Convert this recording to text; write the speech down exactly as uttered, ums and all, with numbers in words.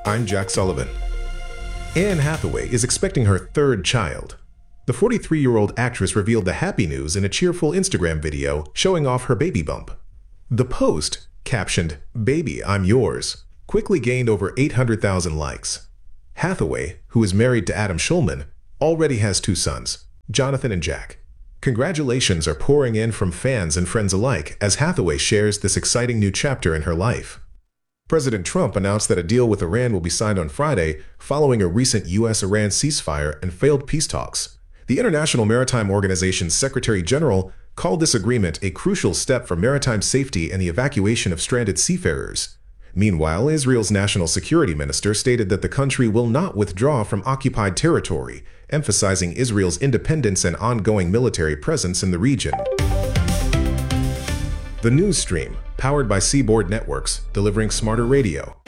I'm Jack Sullivan. Anne Hathaway is expecting her third child. The forty-three-year-old actress revealed the happy news in a cheerful Instagram video showing off her baby bump. The post, captioned, "Baby, I'm yours," quickly gained over eight hundred thousand likes. Hathaway, who is married to Adam Schulman, already has two sons, Jonathan and Jack. Congratulations are pouring in from fans and friends alike as Hathaway shares this exciting new chapter in her life. President Trump announced that a deal with Iran will be signed on Friday following a recent U S Iran ceasefire and failed peace talks. The International Maritime Organization's Secretary General called this agreement a crucial step for maritime safety and the evacuation of stranded seafarers. Meanwhile, Israel's national security minister stated that the country will not withdraw from occupied territory, emphasizing Israel's independence and ongoing military presence in the region. The news stream, powered by Seaboard Networks, delivering smarter radio.